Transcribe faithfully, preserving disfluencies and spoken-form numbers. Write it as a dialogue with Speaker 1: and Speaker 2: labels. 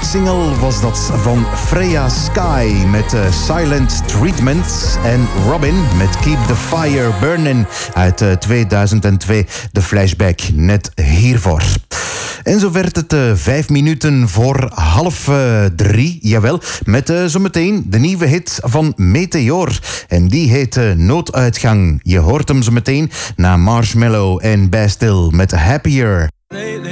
Speaker 1: Single was dat van Freya Sky met uh, Silent Treatment. En Robin met Keep the Fire Burning uit uh, tweeduizend twee. De flashback net hiervoor. En zo werd het uh, vijf minuten voor half uh, drie. Jawel, met uh, zometeen de nieuwe hit van Meteor. En die heet uh, Nooduitgang. Je hoort hem zo meteen na Marshmello en Bastille met Happier.